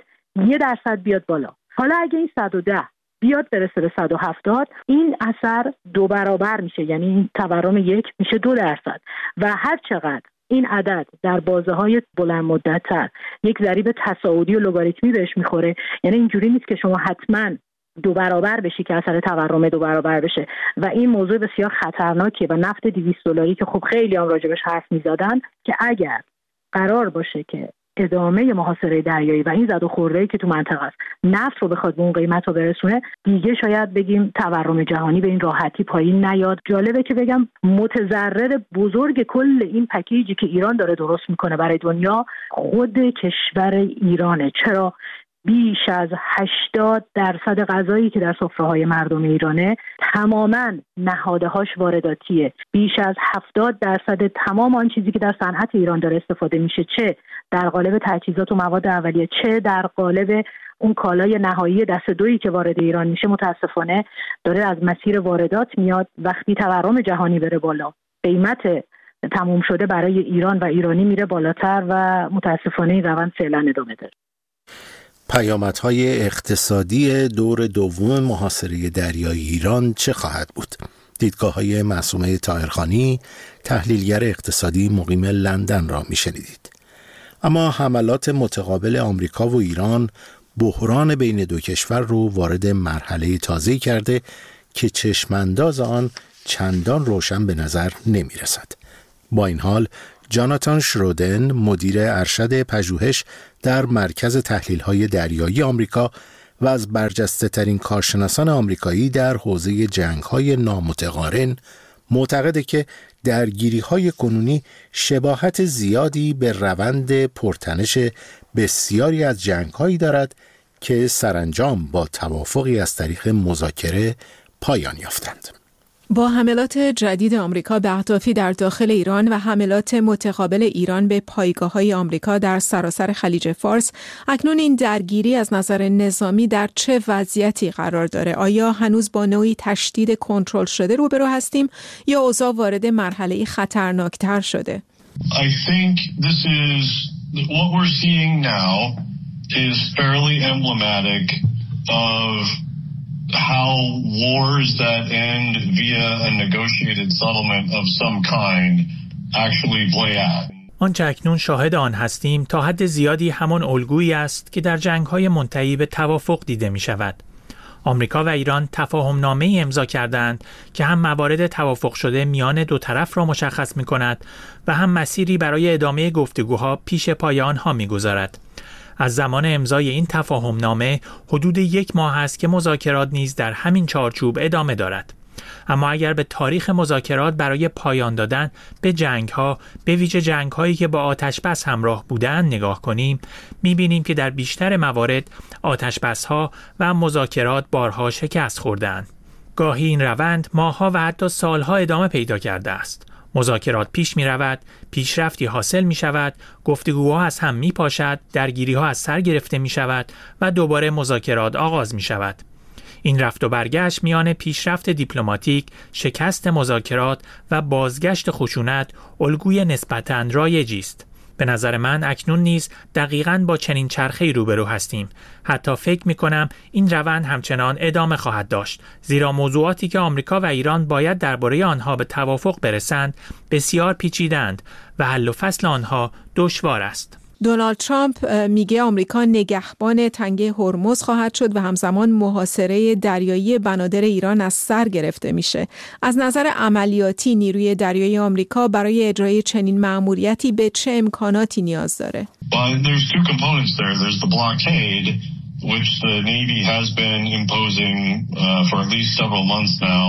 1% بیاد بالا. حالا اگه این 110 بیاد برسه به 170، این اثر 2 برابر میشه، یعنی این تورم 1 میشه 2% و هر چقدر این عدد در بازه‌های بلند مدت‌تر یک ضریب تصاعدی و لگاریتمی بهش میخوره، یعنی اینجوری نیست که شما حتما 2 برابر بشی که اثر تورم 2 برابر بشه و این موضوع بسیار خطرناکه و نفت $200 که خب خیلی هم راجبش حرف میزدن که اگر قرار باشه که ادامه محاصره دریایی و این زد و خورده‌ای که تو منطقه است نفت رو بخواد به اون قیمت رو برسونه، دیگه شاید بگیم تورم جهانی به این راحتی پایین نیاد. جالبه که بگم متضرر بزرگ کل این پکیجی که ایران داره درست میکنه برای دنیا خود کشور ایرانه. چرا؟ بیش از 80% غذایی که در سفره‌های مردم ایرانه تماماً نهادهاش وارداتیه. بیش از 70% تمام آن چیزی که در صنعت ایران داره استفاده میشه، چه در قالب تجهیزات و مواد اولیه، چه در قالب اون کالای نهایی دست دویی که وارد ایران میشه، متاسفانه داره از مسیر واردات میاد. وقتی تورم جهانی بره بالا، قیمت تموم شده برای ایران و ایرانی میره بالاتر و متاسفانه این روند فعلا ادامه داره. پیامدهای اقتصادی دور دوم محاصره دریایی ایران چه خواهد بود؟ دیدگاه‌های معصومه طاهرخانی، تحلیلگر اقتصادی مقیم لندن را میشنیدید. اما حملات متقابل آمریکا و ایران بحران بین دو کشور رو وارد مرحله تازه‌ای کرده که چشمانداز آن چندان روشن به نظر نمی‌رسد. با این حال جاناتان شرودن، مدیر ارشد پژوهش در مرکز تحلیل‌های دریایی آمریکا و از برجسته‌ترین کارشناسان آمریکایی در حوزه جنگ‌های نامتقارن، معتقده که درگیری‌های کنونی شباهت زیادی به روند پرتنش بسیاری از جنگ‌هایی دارد که سرانجام با توافقی از طریق مذاکره پایان یافتند. با حملات جدید آمریکا به اهدافی در داخل ایران و حملات متقابل ایران به پایگاه‌های آمریکا در سراسر خلیج فارس، اکنون این درگیری از نظر نظامی در چه وضعیتی قرار داره؟ آیا هنوز با نوعی تشدید کنترل شده روبرو هستیم یا اوضاع وارد مرحله خطرناکتر شده؟ I think this is what we're seeing now is fairly emblematic of how wars that end via a negotiated settlement of some kind actually play out. آنچه اکنون شاهد آن هستیم تا حد زیادی همان الگویی است که در جنگ‌های منتهی به توافق دیده می شود. آمریکا و ایران تفاهم‌نامه‌ای امضا کردند که هم موارد توافق شده میان دو طرف را مشخص می کند و هم مسیری برای ادامه گفتگوها پیش پای آنها می گذارد. از زمان امضای این تفاهم‌نامه حدود 1 ماه است که مذاکرات نیز در همین چارچوب ادامه دارد. اما اگر به تاریخ مذاکرات برای پایان دادن به جنگ‌ها، به ویژه جنگ‌هایی که با آتش‌بس همراه بودند نگاه کنیم، می‌بینیم که در بیشتر موارد آتش‌بس‌ها و مذاکرات بارها شکست خورده‌اند. گاهی این روند ماه‌ها و حتی سال‌ها ادامه پیدا کرده است. مذاکرات پیش می رود، پیشرفتی حاصل می شود، گفتگوها از هم می پاشد، درگیری‌ها از سر گرفته می شود و دوباره مذاکرات آغاز می شود. این رفت و برگشت میان پیشرفت دیپلماتیک، شکست مذاکرات و بازگشت خشونت الگوی نسبتاً رایجی است. به نظر من اکنون نیز دقیقاً با چنین چرخه‌ای روبرو هستیم. حتی فکر می‌کنم این روند همچنان ادامه خواهد داشت، زیرا موضوعاتی که آمریکا و ایران باید درباره آنها به توافق برسند بسیار پیچیده‌اند و حل و فصل آنها دشوار است. دونالد ترامپ میگه آمریکا نگهبان تنگه هرمز خواهد شد و همزمان محاصره دریایی بنادر ایران از سر گرفته میشه. از نظر عملیاتی نیروی دریایی آمریکا برای اجرای چنین مأموریتی به چه امکاناتی نیاز داره؟ There's two components there. There's the blockade, which the Navy has been imposing for at least several months now.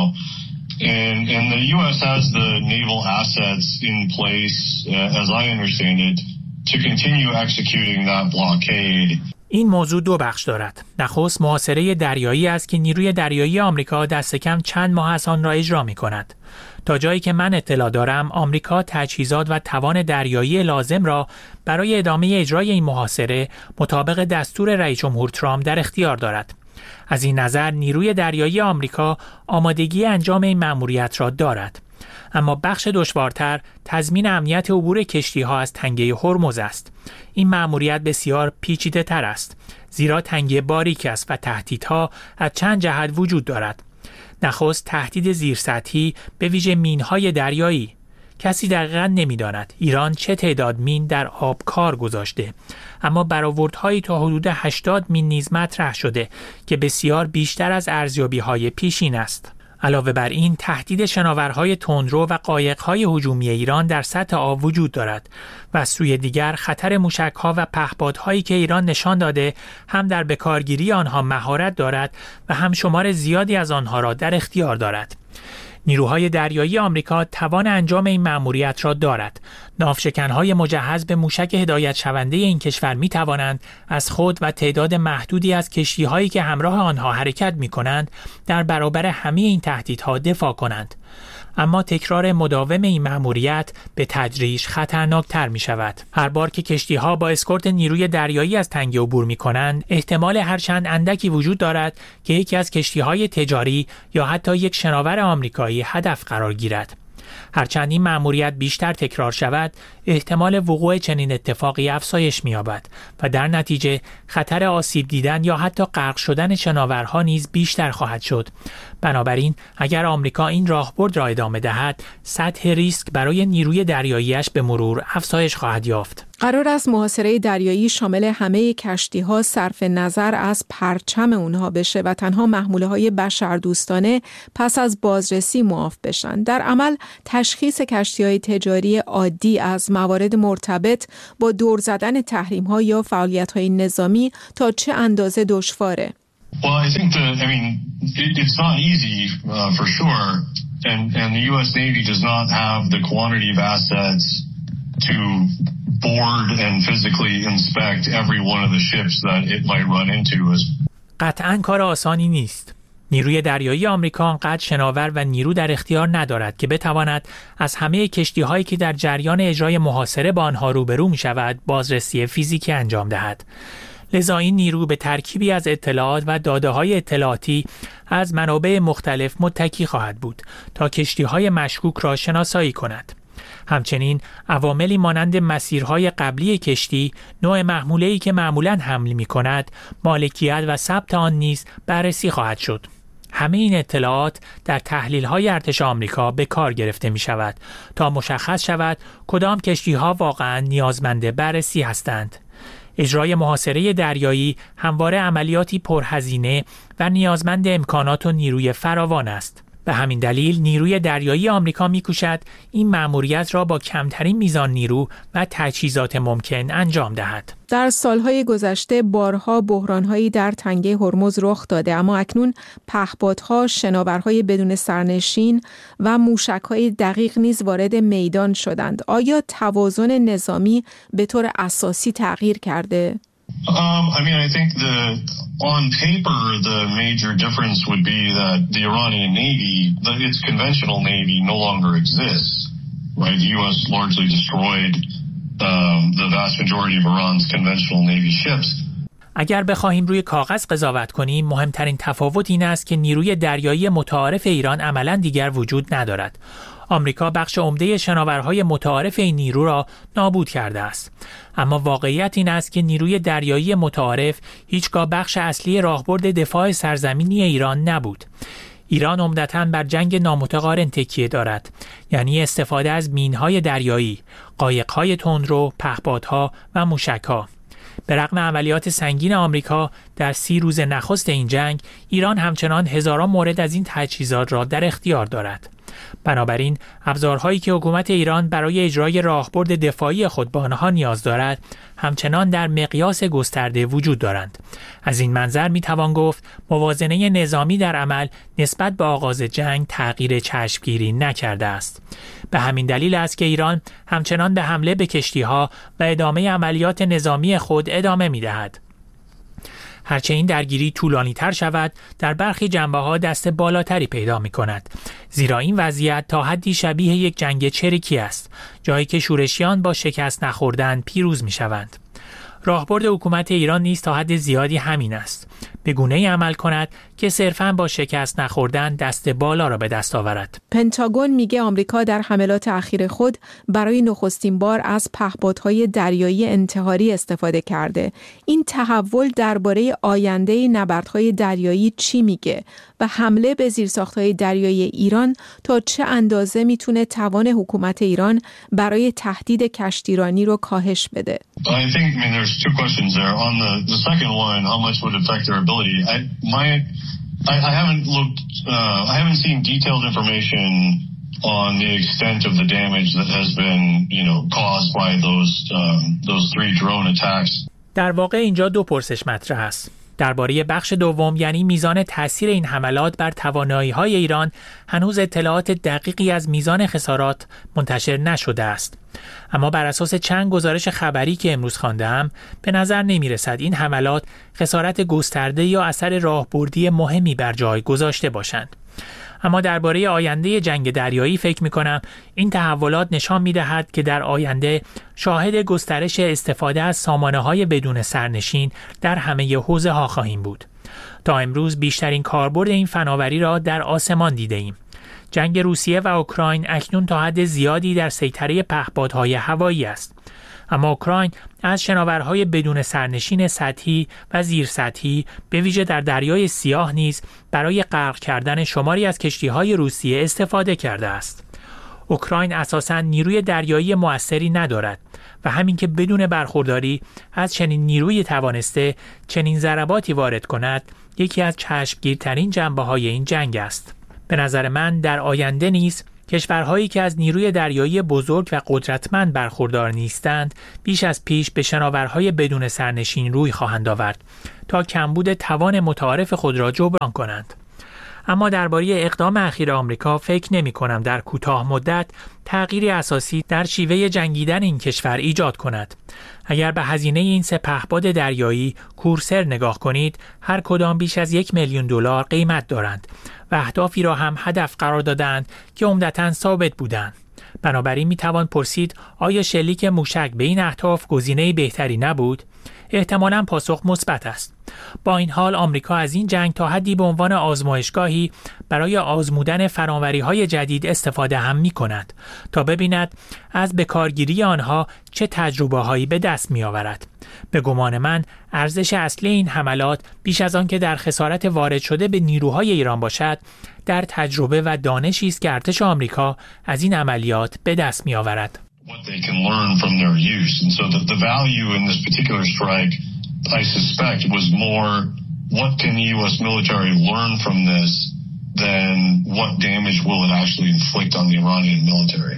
And the U.S. has the naval assets in place, as I understand it, to continue executing that blockade. این موضوع 2 بخش دارد. نخست محاصره دریایی است که نیروی دریایی آمریکا دست کم چند ماه از آن را اجرا می کند. تا جایی که من اطلاع دارم آمریکا تجهیزات و توان دریایی لازم را برای ادامه اجرای این محاصره مطابق دستور رئیس جمهور ترامپ در اختیار دارد. از این نظر نیروی دریایی آمریکا آمادگی انجام این مأموریت را دارد. اما بخش دشوارتر تضمین امنیت عبور کشتی‌ها از تنگه هرمز است. این مأموریت بسیار پیچیده تر است، زیرا تنگه باریک است و تهدیدها از چند جهت وجود دارد. نخست تهدید زیرسطحی به ویژه مین‌های دریایی. کسی دقیقاً نمی‌داند ایران چه تعداد مین در آبکار گذاشته، اما برآوردهایی تا حدود 80 مین نیز مطرح شده که بسیار بیشتر از ارزیابی‌های پیشین است. علاوه بر این تهدید شناورهای تندرو و قایق‌های هجومی ایران در سطح آب وجود دارد و از سوی دیگر خطر موشک‌ها و پهپادهایی که ایران نشان داده هم در بکارگیری آنها مهارت دارد و هم شمار زیادی از آنها را در اختیار دارد. نیروهای دریایی آمریکا توان انجام این مأموریت را دارد. ناوشکن‌های مجهز به موشک هدایت شونده این کشور می توانند از خود و تعداد محدودی از کشتی‌هایی که همراه آنها حرکت می‌کنند در برابر همه این تهدیدها دفاع کنند. اما تکرار مداوم این مأموریت به تدریج خطرناکتر می شود. هر بار که کشتی‌ها با اسکورت نیروی دریایی از تنگه عبور می کنند، احتمال هرچند اندکی وجود دارد که یکی از کشتی‌های تجاری یا حتی یک شناور آمریکایی هدف قرار گیرد. هرچند این مأموریت بیشتر تکرار شود، احتمال وقوع چنین اتفاقی افزایش می‌یابد و در نتیجه خطر آسیب دیدن یا حتی غرق شدن شناورها نیز بیشتر خواهد شد. بنابراین اگر آمریکا این راهبرد را ادامه دهد، سطح ریسک برای نیروی دریاییش به مرور افزایش خواهد یافت. قرار است محاصره دریایی شامل همه کشتی‌ها صرف نظر از پرچم اونها بشه و تنها محموله‌های بشردوستانه پس از بازرسی معاف بشن. در عمل تشخیص کشتی‌های تجاری عادی از موارد مرتبط با دور زدن تحریم‌ها یا فعالیت‌های نظامی تا چه اندازه دشواره؟ Well, I think it's not easy for sure, and the U.S. Navy does not have the quantity of assets to board and physically inspect every one of the ships that it might run into. قطعاً کار آسانی نیست. نیروی دریایی آمریکا آنقدر شناور و نیرو در اختیار ندارد که بتواند از همه کشتی‌هایی که در جریان اجرای محاصره با آنها روبرو می‌شود بازرسی فیزیکی انجام دهد. لذا این نیرو به ترکیبی از اطلاعات و داده‌های اطلاعاتی از منابع مختلف متکی خواهد بود تا کشتی‌های مشکوک را شناسایی کند. همچنین عواملی مانند مسیرهای قبلی کشتی، نوع محموله‌ای که معمولاً حمل می‌کند، مالکیت و ثبت آن نیز بررسی خواهد شد. همه این اطلاعات در تحلیل‌های ارتش آمریکا به کار گرفته می‌شود تا مشخص شود کدام کشتی‌ها واقعاً نیازمند بررسی هستند. اجرای محاصره دریایی همواره عملیاتی پرهزینه و نیازمند امکانات و نیروی فراوان است. به همین دلیل نیروی دریایی آمریکا می‌کوشد این مأموریت را با کمترین میزان نیرو و تجهیزات ممکن انجام دهد. در سالهای گذشته بارها بحران‌هایی در تنگه هرمز رخ داده، اما اکنون پهپادها، شناورهای بدون سرنشین و موشک‌های دقیق نیز وارد میدان شدند. آیا توازن نظامی به طور اساسی تغییر کرده؟ I think on paper, the major difference would be that the Iranian Navy, its conventional Navy, no longer exists. Right? The U.S. largely destroyed the vast majority of Iran's conventional Navy ships. اگر بخواهیم روی کاغذ قضاوت کنیم، مهمترین تفاوت این است که نیروی دریایی متعارف ایران عملاً دیگر وجود ندارد. آمریکا بخش عمده شناورهای متعارف این نیرو را نابود کرده است. اما واقعیت این است که نیروی دریایی متعارف هیچگاه بخش اصلی راهبرد دفاع سرزمینی ایران نبود. ایران عمدتاً بر جنگ نامتقارن تکیه دارد، یعنی استفاده از مینهای دریایی، قایق‌های تندرو، پهپادها و موشک‌ها. به رغم عملیات سنگین آمریکا در 30 روز نخست این جنگ، ایران همچنان هزاران مورد از این تجهیزات را در اختیار دارد. بنابراین ابزارهایی که حکومت ایران برای اجرای راهبرد دفاعی خود به آنها نیاز دارد همچنان در مقیاس گسترده وجود دارند. از این منظر میتوان گفت موازنه نظامی در عمل نسبت به آغاز جنگ تغییر چشمگیری نکرده است. به همین دلیل است که ایران همچنان به حمله به کشتی‌ها و ادامه عملیات نظامی خود ادامه می‌دهد. هرچه این درگیری طولانی تر شود، در برخی جنبه‌ها دست بالاتری پیدا می‌کند، زیرا این وضعیت تا حدی شبیه یک جنگ چریکی است، جایی که شورشیان با شکست نخوردن پیروز می‌شوند. راهبرد حکومت ایران نیز تا حد زیادی همین است، به گونه‌ای عمل کند که صرفاً با شکست نخوردن دست بالا را به دست آورد. پنتاگون میگه آمریکا در حملات اخیر خود برای نخستین بار از پهپادهای دریایی انتحاری استفاده کرده. این تحول درباره آینده نبردهای دریایی چی میگه و حمله به زیرساخت‌های دریایی ایران تا چه اندازه میتونه توان حکومت ایران برای تهدید کشتیرانی رو کاهش بده؟ I think there's two questions there. On the second one, how much would affect their ability? I haven't seen detailed information on the extent of the damage that has been, caused by those 3 drone attacks. در واقع اینجا 2 پرسش مطرح است. درباره بخش دوم، یعنی میزان تاثیر این حملات بر توانایی‌های ایران، هنوز اطلاعات دقیقی از میزان خسارات منتشر نشده است. اما بر اساس چند گزارش خبری که امروز خواندم، به نظر نمی‌رسد این حملات خسارت گسترده یا اثر راهبردی مهمی بر جای گذاشته باشند. اما درباره آینده جنگ دریایی فکر می‌کنم این تحولات نشان می‌دهد که در آینده شاهد گسترش استفاده از سامانه‌های بدون سرنشین در همه حوزه‌ها خواهیم بود. تا امروز بیشترین کاربرد این فناوری را در آسمان دیده‌ایم. جنگ روسیه و اوکراین اکنون تا حد زیادی در سیطره پهپادهای هوایی است. اما اوکراین از شناورهای بدون سرنشین سطحی و زیر سطحی به ویژه در دریای سیاه نیز برای غرق کردن شماری از کشتی‌های روسیه استفاده کرده است. اوکراین اساساً نیروی دریایی مؤثری ندارد و همین که بدون برخورداری از چنین نیروی توانسته چنین ضرباتی وارد کند، یکی از چشمگیرترین جنبه‌های این جنگ است. به نظر من در آینده نیز کشورهایی که از نیروی دریایی بزرگ و قدرتمند برخوردار نیستند، بیش از پیش به شناورهای بدون سرنشین روی خواهند آورد تا کمبود توان متعارف خود را جبران کنند. اما درباره اقدام اخیر آمریکا فکر نمی کنم در کوتاه مدت تغییری اساسی در شیوه جنگیدن این کشور ایجاد کند. اگر به هزینه این 3 پهپاد دریایی کورسر نگاه کنید، هر کدام بیش از $1,000,000 قیمت دارند و اهدافی را هم هدف قرار دادند که عمدتاً ثابت بودند. بنابراین می توان پرسید آیا شلیک موشک به این اهداف گزینه بهتری نبود؟ احتمالاً پاسخ مثبت است. با این حال آمریکا از این جنگ تا حدی به عنوان آزمایشگاهی برای آزمودن فناوری‌های جدید استفاده هم می‌کند تا ببیند از بکارگیری آنها چه تجربه‌هایی به دست می‌آورد. به گمان من ارزش اصلی این حملات بیش از آن که در خسارت وارد شده به نیروهای ایران باشد، در تجربه و دانشی است که ارتش آمریکا از این عملیات به دست می‌آورد. What they can learn from their use. And so the value in this particular strike, I suspect, was more what can the U.S. military learn from this than what damage will it actually inflict on the Iranian military.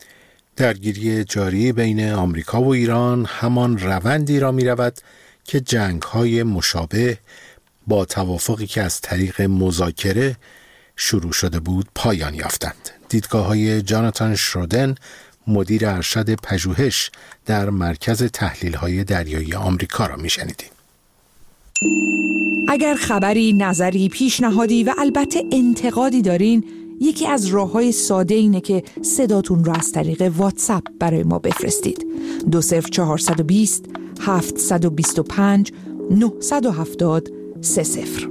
درگیری جاری بین آمریکا و ایران همان روندی را می رود که جنگ‌های مشابه با توافقی که از طریق مذاکره شروع شده بود پایان یافتند. دیدگاه‌های جاناتان شرودن، مدیر ارشد پژوهش در مرکز تحلیل‌های دریایی آمریکا را می‌شنیدیم. اگر خبری، نظری، پیشنهادی و البته انتقادی دارین، یکی از راه‌های ساده اینه که صداتون رو از طریق واتساپ برای ما بفرستید. 20420 725 970 30.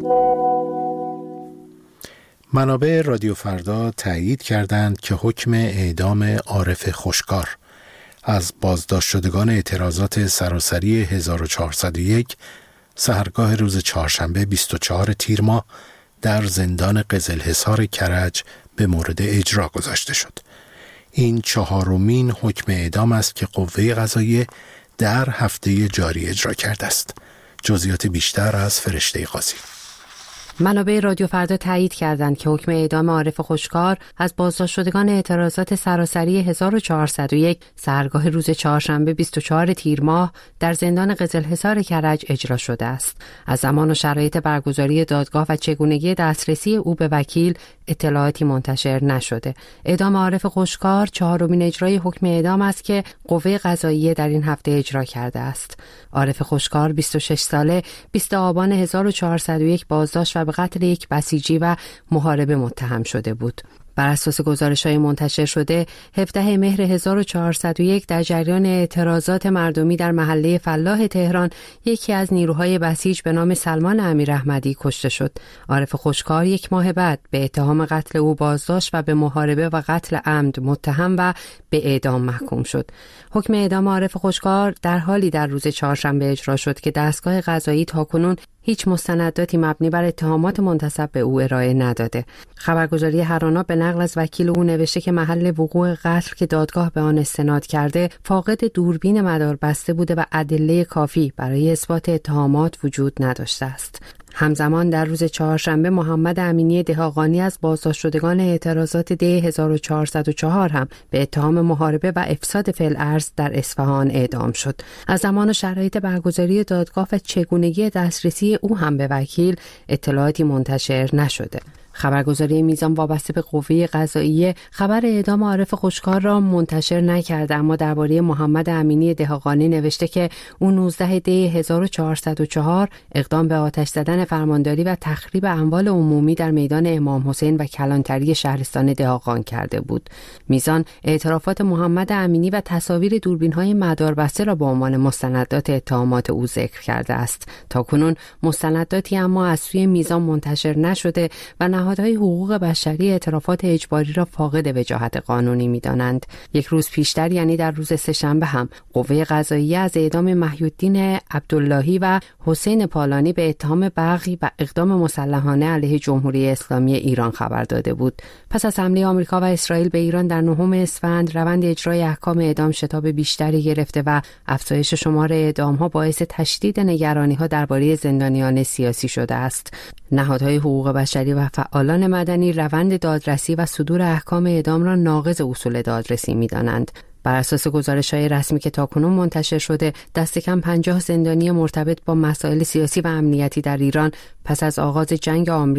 منابع رادیو فردا تایید کردند که حکم اعدام عارف خوشکار از بازداشت شدگان اعتراضات سراسری 1401 سحرگاه روز چهارشنبه 24 تیر ماه در زندان قزلحصار کرج به مورد اجرا گذاشته شد. این 4مین حکم اعدام است که قوه قضاییه در هفته جاری اجرا کرده است. جزئیات بیشتر از فرشته قاضی. منابع رادیو فردا تایید کردند که حکم اعدام عارف خوشکار از بازداشت شدگان اعتراضات سراسری 1401 سحرگاه روز چهارشنبه 24 تیر ماه در زندان قزلحصار کرج اجرا شده است. از زمان و شرایط برگزاری دادگاه و چگونگی دسترسی او به وکیل اطلاعاتی منتشر نشده. اعدام عارف خوشکار 4مین اجرای حکم اعدام است که قوه قضاییه در این هفته اجرا کرده است. عارف خوشکار 26 ساله 20 آبان 1401 بازداشت و به قتل یک بسیجی و محاربه متهم شده بود. بر اساس گزارش‌های منتشر شده 17 مهر 1401 در جریان اعتراضات مردمی در محله فلاح تهران یکی از نیروهای بسیج به نام سلمان امیراحمدی کشته شد. عارف خوشکار 1 ماه بعد به اتهام قتل او بازداشت و به محاربه و قتل عمد متهم و به اعدام محکوم شد. حکم اعدام عارف خوشکار در حالی در روز چهارشنبه اجرا شد که دستگاه قضایی تاکنون هیچ مستنداتی مبنی بر اتهامات منتسب به او ارائه نداده. خبرگزاری هرانا به نقل از وکیل او نوشته که محل وقوع قتل که دادگاه به آن استناد کرده فاقد دوربین مداربسته بوده و ادله کافی برای اثبات اتهامات وجود نداشته است. همزمان در روز چهارشنبه محمد امینی دهقانی از بازداشت شدگان اعتراضات دی 1404 هم به اتهام محاربه و افساد فی‌الارض در اصفهان اعدام شد. از زمان و شرایط برگزاری دادگاه و چگونگی دسترسی او هم به وکیل اطلاعاتی منتشر نشده. خبرگزاری میزان وابسته به قوه قضاییه خبر اعدام عارف خوشکار را منتشر نکرده، اما درباره محمد امینی دهقانی نوشته که او 19 دی 1404 اقدام به آتش زدن فرمانداری و تخریب اموال عمومی در میدان امام حسین و کلانتری شهرستان دهقان کرده بود. میزان اعترافات محمد امینی و تصاویر دوربین‌های مداربسته را به عنوان مستندات اتهامات او ذکر کرده است. تاکنون مستنداتی اما از سوی میزان منتشر نشده و نهادهای حقوق بشری اعترافات اجباری را فاقد وجاهت قانونی می‌دانند. یک روز پیشتر، یعنی در روز سه‌شنبه، هم قوه قضاییه از اعدام محی‌الدین عبداللهی و حسین پالانی به اتهام بغی و اقدام مسلحانه علیه جمهوری اسلامی ایران خبر داده بود. پس از حمله آمریکا و اسرائیل به ایران در 9 اسفند، روند اجرای احکام اعدام شتاب بیشتری گرفته و افزایش شمار اعدام‌ها باعث تشدید نگرانی‌ها درباره زندانیان سیاسی شده است. نهادهای حقوق بشری و فعالان مدنی روند دادرسی و صدور احکام اعدام را ناقض اصول دادرسی می‌دانند. بر اساس گزارش‌های رسمی که تاکنون منتشر شده، دست کم 50 زندانی مرتبط با مسائل سیاسی و امنیتی در ایران پس از آغاز جنگ آمریکا